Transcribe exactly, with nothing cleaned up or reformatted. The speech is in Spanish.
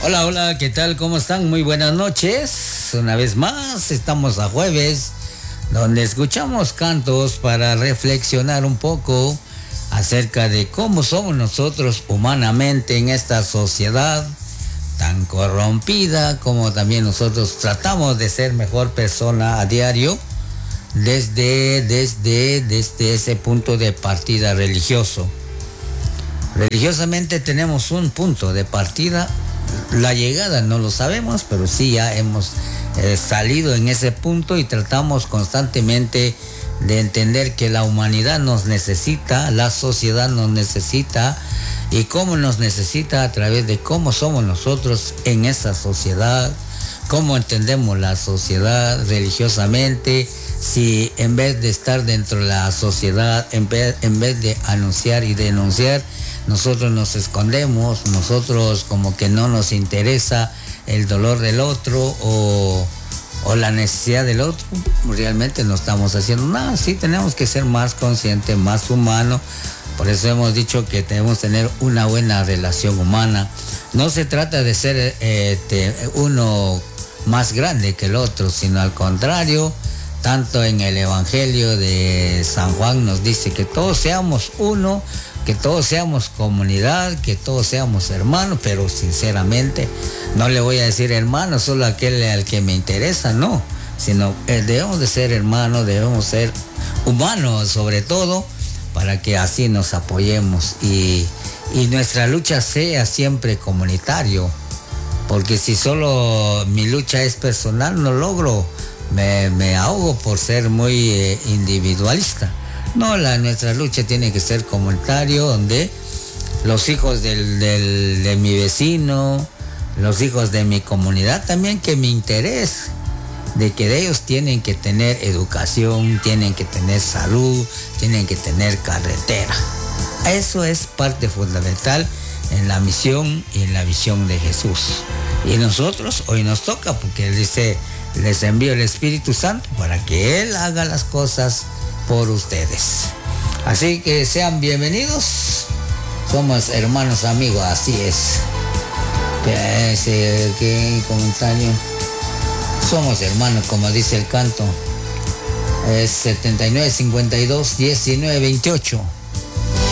Hola, hola, ¿qué tal? ¿Cómo están? Muy buenas noches. Una vez más, estamos a jueves, donde escuchamos cantos para reflexionar un poco acerca de cómo somos nosotros humanamente en esta sociedad tan corrompida, como también nosotros tratamos de ser mejor persona a diario desde, desde, desde ese punto de partida religioso. Religiosamente tenemos un punto de partida. La llegada no lo sabemos, pero sí ya hemos eh, salido en ese punto y tratamos constantemente de entender que la humanidad nos necesita, la sociedad nos necesita, y cómo nos necesita a través de cómo somos nosotros en esa sociedad, cómo entendemos la sociedad religiosamente, si en vez de estar dentro de la sociedad, en vez, en vez de anunciar y denunciar, nosotros nos escondemos, nosotros como que no nos interesa el dolor del otro o, o la necesidad del otro, realmente no estamos haciendo nada. Sí tenemos que ser más conscientes, más humanos. Por eso hemos dicho que debemos tener una buena relación humana. No se trata de ser eh, uno más grande que el otro, sino al contrario. Tanto en el Evangelio de San Juan nos dice que todos seamos uno, que todos seamos comunidad, que todos seamos hermanos, pero sinceramente no le voy a decir hermano solo a aquel al que me interesa, no, sino eh, debemos de ser hermanos, debemos ser humanos sobre todo, para que así nos apoyemos y, y nuestra lucha sea siempre comunitario, porque si solo mi lucha es personal no logro, me, me ahogo por ser muy eh, individualista. No, la, nuestra lucha tiene que ser comunitario, donde los hijos del, del, de mi vecino, los hijos de mi comunidad también, que mi interés de que de ellos tienen que tener educación, tienen que tener salud, tienen que tener carretera. Eso es parte fundamental en la misión y en la visión de Jesús. Y nosotros hoy nos toca, porque Él dice, les envío el Espíritu Santo para que Él haga las cosas por ustedes. Así que sean bienvenidos. Somos hermanos amigos, así es. Ese, ¿qué comentario? Somos hermanos, como dice el canto. Es setenta y nueve, cincuenta y dos, diecinueve, veintiocho.